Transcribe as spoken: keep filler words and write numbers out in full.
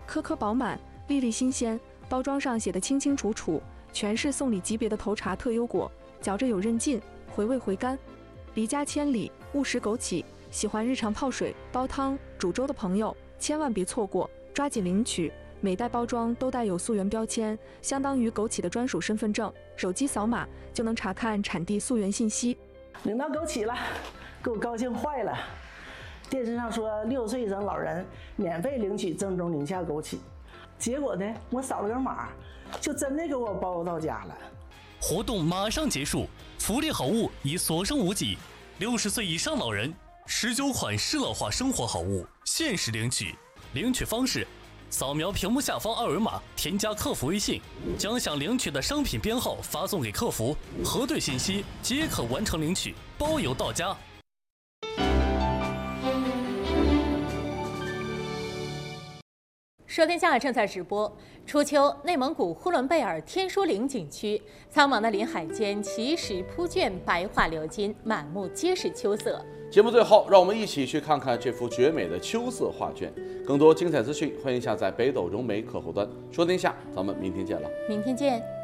颗颗饱满，粒粒新鲜，包装上写的清清楚楚，全是送礼级别的头茶特优果，嚼着有韧劲，回味回甘。离家千里，勿食枸杞，喜欢日常泡水、煲汤、煮粥的朋友，千万别错过，抓紧领取。每袋包装都带有溯源标签，相当于枸杞的专属身份证，手机扫码就能查看产地溯源信息。 领到枸杞了，给我高兴坏了。电视上说六岁以上老人免费领取正宗宁夏枸杞，结果呢，我扫了个码，就真的给我包到家了。 活动马上结束，福利好物已所剩无几。六十岁以上老人十九款适老化生活好物限时领取，领取方式：扫描屏幕下方二维码，添加客服微信，将想领取的商品编号发送给客服，核对信息即可完成领取，包邮到家。 说天下正在直播。初秋，内蒙古呼伦贝尔天书岭景区，苍茫的林海间，奇石铺卷，白桦流金，满目皆是秋色。 节目最后，让我们一起去看看这幅绝美的秋色画卷。更多精彩资讯，欢迎下载北斗融媒客户端。说天下，咱们明天见了。 明天见。